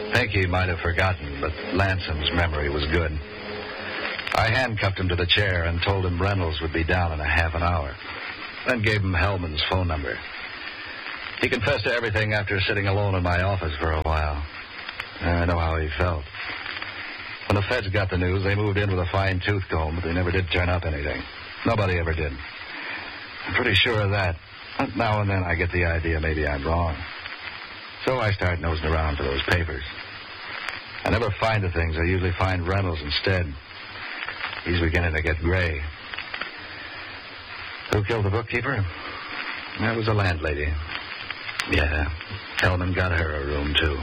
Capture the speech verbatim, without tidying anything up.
Pinky might have forgotten, but Lansom's memory was good. I handcuffed him to the chair and told him Reynolds would be down in a half an hour. Then gave him Hellman's phone number. He confessed to everything after sitting alone in my office for a while. I know how he felt. When the feds got the news, they moved in with a fine-tooth comb, but they never did turn up anything. Nobody ever did. I'm pretty sure of that. But now and then I get the idea maybe I'm wrong. So I start nosing around for those papers. I never find the things. I usually find Reynolds instead. He's beginning to get gray. Who killed the bookkeeper? That was the landlady. Yeah, Hellman got her a room, too.